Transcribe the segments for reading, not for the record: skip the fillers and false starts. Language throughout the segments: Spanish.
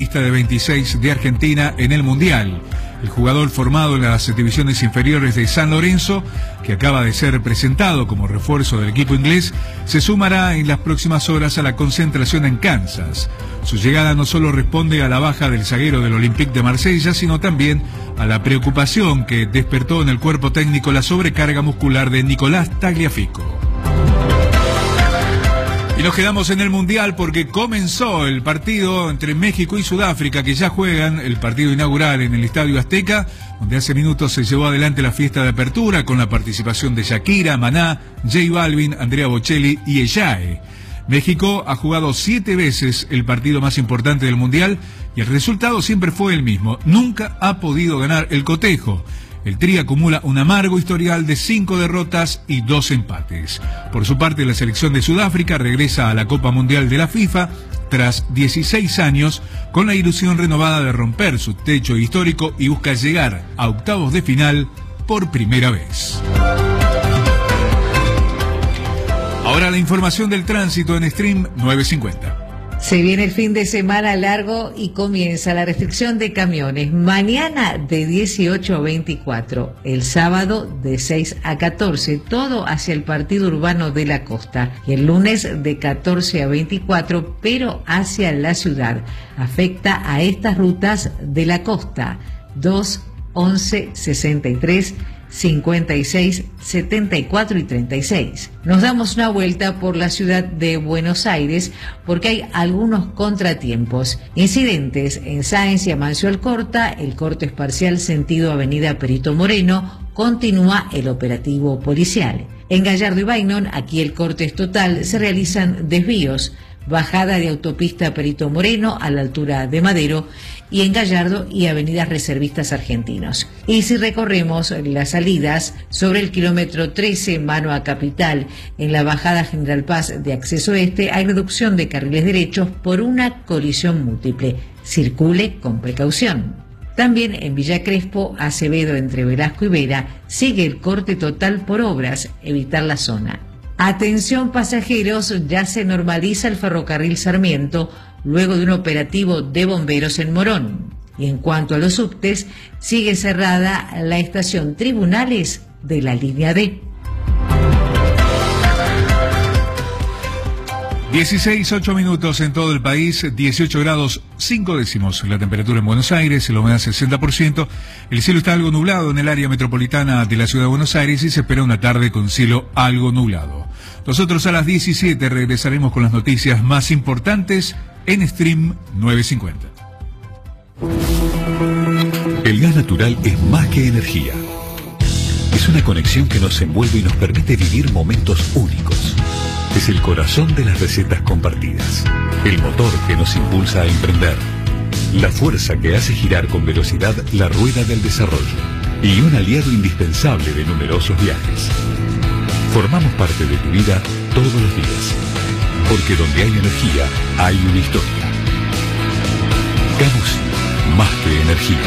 lista de 26 de Argentina en el Mundial. El jugador formado en las divisiones inferiores de San Lorenzo, que acaba de ser presentado como refuerzo del equipo inglés, se sumará en las próximas horas a la concentración en Kansas. Su llegada no solo responde a la baja del zaguero del Olympique de Marsella, sino también a la preocupación que despertó en el cuerpo técnico la sobrecarga muscular de Nicolás Tagliafico. Y nos quedamos en el Mundial porque comenzó el partido entre México y Sudáfrica, que ya juegan el partido inaugural en el Estadio Azteca, donde hace minutos se llevó adelante la fiesta de apertura con la participación de Shakira, Maná, J Balvin, Andrea Bocelli y Eyae. México ha jugado 7 veces el partido más importante del Mundial y el resultado siempre fue el mismo. Nunca ha podido ganar el cotejo. El Tri acumula un amargo historial de 5 derrotas y 2 empates. Por su parte, la selección de Sudáfrica regresa a la Copa Mundial de la FIFA tras 16 años con la ilusión renovada de romper su techo histórico y busca llegar a octavos de final por primera vez. Ahora la información del tránsito en Stream 950. Se viene el fin de semana largo y comienza la restricción de camiones. Mañana de 18 a 24, el sábado de 6 a 14, todo hacia el partido urbano de la costa. Y el lunes de 14 a 24, pero hacia la ciudad. Afecta a estas rutas de la costa: 2, 11, 63, 56, 74 y 36. Nos damos una vuelta por la ciudad de Buenos Aires porque hay algunos contratiempos. Incidentes en Sáenz y Amancio Alcorta, el corte es parcial sentido Avenida Perito Moreno, continúa el operativo policial. En Gallardo y Baignon, aquí el corte es total, se realizan desvíos. Bajada de autopista Perito Moreno a la altura de Madero y en Gallardo y avenidas Reservistas Argentinos. Y si recorremos las salidas sobre el kilómetro 13 mano a Capital, en la bajada General Paz de acceso este hay reducción de carriles derechos por una colisión múltiple. Circule con precaución. También en Villa Crespo, Acevedo entre Velasco y Vera, sigue el corte total por obras, evitar la zona. Atención pasajeros, ya se normaliza el ferrocarril Sarmiento luego de un operativo de bomberos en Morón. Y en cuanto a los subtes, sigue cerrada la estación Tribunales de la línea D. 16:08 minutos en todo el país, 18 grados 5 décimos la temperatura en Buenos Aires, la humedad 60%, el cielo está algo nublado en el área metropolitana de la ciudad de Buenos Aires y se espera una tarde con cielo algo nublado. Nosotros a las 17 regresaremos con las noticias más importantes en Stream 950. El gas natural es más que energía. Es una conexión que nos envuelve y nos permite vivir momentos únicos. Es el corazón de las recetas compartidas, el motor que nos impulsa a emprender, la fuerza que hace girar con velocidad la rueda del desarrollo y un aliado indispensable de numerosos viajes. Formamos parte de tu vida todos los días, porque donde hay energía hay una historia. Camusi, más que energía.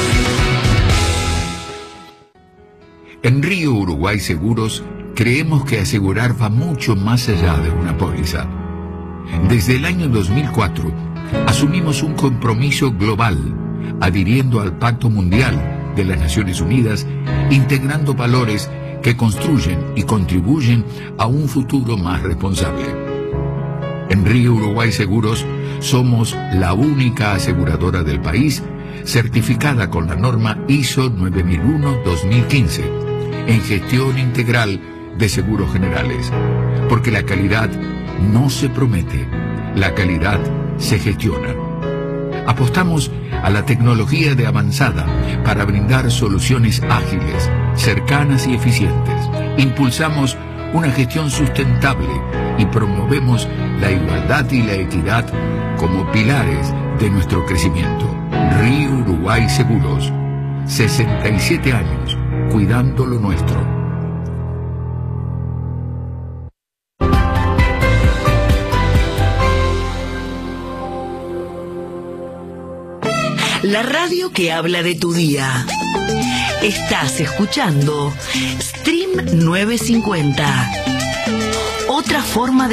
En Río Uruguay Seguros creemos que asegurar va mucho más allá de una póliza. Desde el año 2004 asumimos un compromiso global, adhiriendo al Pacto Mundial de las Naciones Unidas, integrando valores que construyen y contribuyen a un futuro más responsable. En Río Uruguay Seguros somos la única aseguradora del país certificada con la norma ISO 9001-2015 en gestión integral de seguros generales, porque la calidad no se promete, la calidad se gestiona. Apostamos a la tecnología de avanzada para brindar soluciones ágiles, cercanas y eficientes. Impulsamos una gestión sustentable y promovemos la igualdad y la equidad como pilares de nuestro crecimiento. Río Uruguay Seguros, 67 años cuidando lo nuestro. La radio que habla de tu día. Estás escuchando Stream 950. Otra forma de